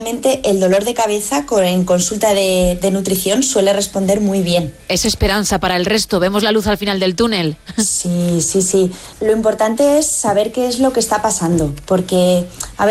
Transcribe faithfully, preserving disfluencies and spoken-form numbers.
El dolor de cabeza con, en consulta de, de nutrición suele responder muy bien. Es esperanza para el resto, vemos la luz al final del túnel. Sí, sí, sí. Lo importante es saber qué es lo que está pasando, porque a